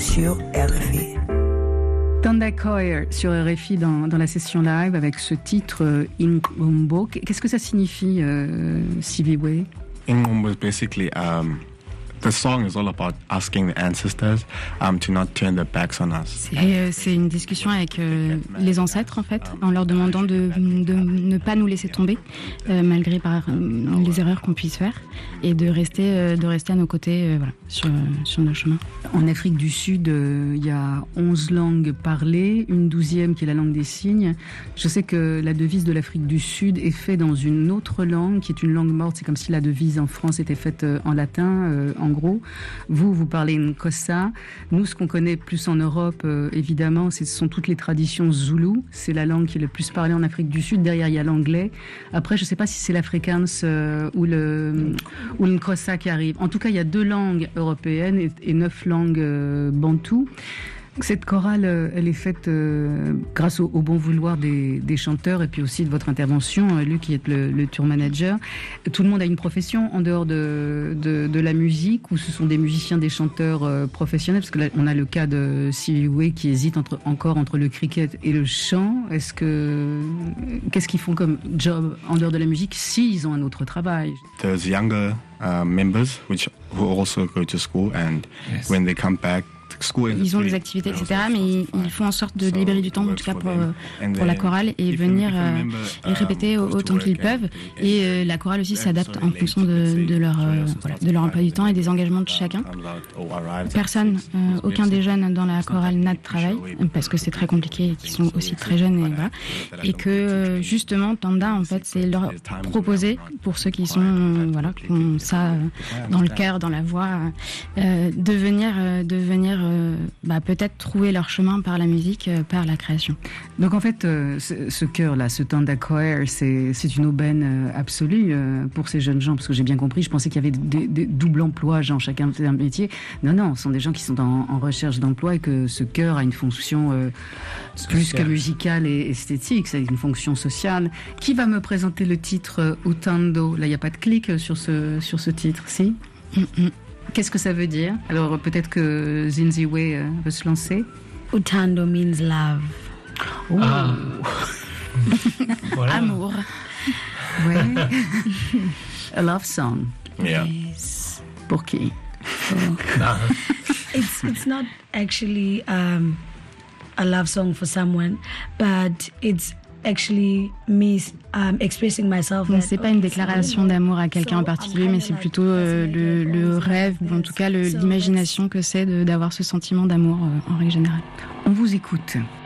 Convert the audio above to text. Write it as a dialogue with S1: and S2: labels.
S1: sur RFI.
S2: Tanda Coir sur RFI dans la session live avec ce titre Ingombo. Qu'est-ce que ça signifie, Siviwe?
S3: Ingombo is basically the song is all about asking the ancestors to not turn their backs on us.
S4: C'est une discussion avec les ancêtres en fait, en leur demandant de ne pas nous laisser tomber malgré les erreurs qu'on puisse faire et de rester à nos côtés sur nos chemins.
S2: En Afrique du Sud, il y a 11 langues parlées, une 12e qui est la langue des signes. Je sais que la devise de l'Afrique du Sud est faite dans une autre langue qui est une langue morte. C'est comme si la devise en France était faite en latin, en gros. Vous parlez Nkosa. Nous, ce qu'on connaît plus en Europe, évidemment, ce sont toutes les traditions zoulou. C'est la langue qui est le plus parlée en Afrique du Sud. Derrière, il y a l'anglais. Après, je ne sais pas si c'est l'Afrikaans ou le Nkosa qui arrive. En tout cas, il y a 2 langues européennes et 9 langues bantoues. Cette chorale, elle est faite grâce au bon vouloir des chanteurs et puis aussi de votre intervention, Luc, qui est le tour manager. Tout le monde a une profession en dehors de la musique, ou ce sont des musiciens, des chanteurs professionnels? Parce que là, on a le cas de Siviwe qui hésite encore entre le cricket et le chant. Qu'est-ce qu'ils font comme job en dehors de la musique s'ils ont un autre travail?
S3: There's younger members who also go to school, and when they come back,
S4: ils ont des activités, etc., mais ils font en sorte de libérer du temps, en tout cas pour la chorale, et venir et répéter autant qu'ils peuvent. Et la chorale aussi s'adapte en fonction de leur emploi du temps et des engagements de chacun. Personne, aucun des jeunes dans la chorale n'a de travail, parce que c'est très compliqué et qu'ils sont aussi très jeunes. Et que justement, Tanda, en fait, c'est leur proposer, pour ceux qui sont, qui ont ça dans le cœur, dans la voix, de venir peut-être trouver leur chemin par la musique, par la création.
S2: Donc en fait, ce chœur-là, ce Tanda Coir, c'est une aubaine absolue pour ces jeunes gens, parce que j'ai bien compris, je pensais qu'il y avait des doubles emplois, genre chacun faisait un métier. Non, ce sont des gens qui sont en recherche d'emploi et que ce chœur a une fonction plus que musicale et esthétique, c'est une fonction sociale. Qui va me présenter le titre Utando? Là, il n'y a pas de clic sur ce titre, si? Qu'est-ce que ça veut dire? Alors peut-être que Zinziwe veut se lancer.
S1: Utando means love.
S2: Oh.
S4: Voilà. Amour.
S2: Ouais. A love song.
S3: Yeah.
S1: Yes.
S2: Pour qui?
S1: It's not actually a love song for someone, but it's actually me expressing myself.
S4: C'est pas une déclaration d'amour à quelqu'un en particulier, mais c'est plutôt le rêve, ou en tout cas l'imagination que c'est d'avoir ce sentiment d'amour en règle générale.
S2: On vous écoute.